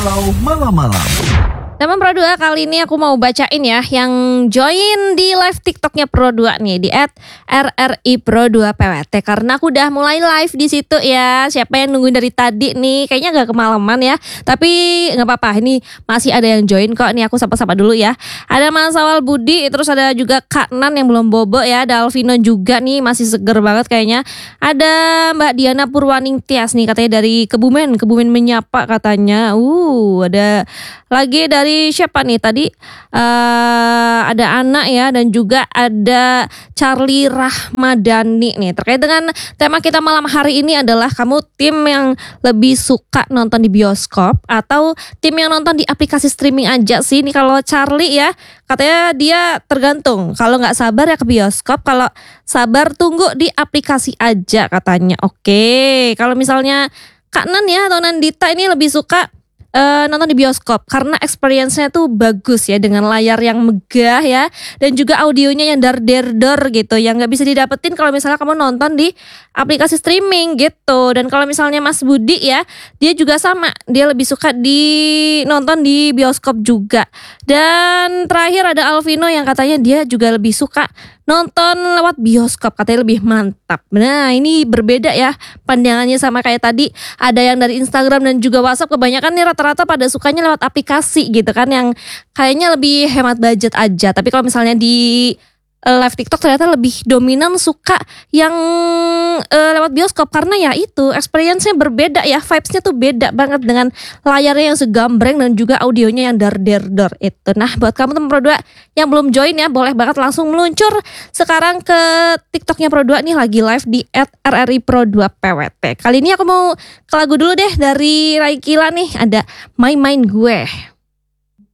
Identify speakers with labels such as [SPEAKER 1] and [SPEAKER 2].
[SPEAKER 1] Kalau malam-malam.
[SPEAKER 2] Teman Pro2, kali ini aku mau bacain ya yang join di live TikToknya Pro2 nih di @RRI Pro2 PWT, karena aku udah mulai live di situ ya. Siapa yang nungguin dari tadi nih? Kayaknya agak kemalaman ya. Tapi nggak apa-apa, ini masih ada yang join kok. Nih aku sapa-sapa dulu ya. Ada Mas Awal Budi, terus ada juga Kak Nan yang belum bobo ya. Ada Alvino juga nih, masih seger banget kayaknya. Ada Mbak Diana Purwaningtyas nih, katanya dari Kebumen menyapa katanya. Ada lagi dari siapa nih tadi, ada anak ya, dan juga ada Charlie Rahmadani nih. Terkait dengan tema kita malam hari ini adalah kamu tim yang lebih suka nonton di bioskop atau tim yang nonton di aplikasi streaming aja sih. Nih kalau Charlie ya, katanya dia tergantung, kalau nggak sabar ya ke bioskop, kalau sabar tunggu di aplikasi aja katanya. Oke, kalau misalnya Kak Nan ya atau Nandita ini lebih suka nonton di bioskop karena experience-nya tuh bagus ya, dengan layar yang megah ya, dan juga audionya yang dar-der gitu, yang nggak bisa didapetin kalau misalnya kamu nonton di aplikasi streaming gitu. Dan kalau misalnya Mas Budi ya, dia juga sama, dia lebih suka nonton di bioskop juga. Dan terakhir ada Alvino yang katanya dia juga lebih suka nonton lewat bioskop, katanya lebih mantap. Nah ini berbeda ya pandangannya sama kayak tadi. Ada yang dari Instagram dan juga WhatsApp, kebanyakan nih rata-rata pada sukanya lewat aplikasi gitu kan, yang kayaknya lebih hemat budget aja. Tapi kalau misalnya di live TikTok ternyata lebih dominan suka yang lewat bioskop, karena ya itu experience-nya berbeda ya, vibes-nya tuh beda banget dengan layarnya yang segambreng dan juga audionya yang dar-der itu. Nah buat kamu teman Pro2 yang belum join ya, boleh banget langsung meluncur sekarang ke TikToknya Pro2 nih, lagi live di @RRI Pro2 PWT. Kali ini aku mau ke lagu dulu deh dari Raikila nih, ada Main-Main Gue.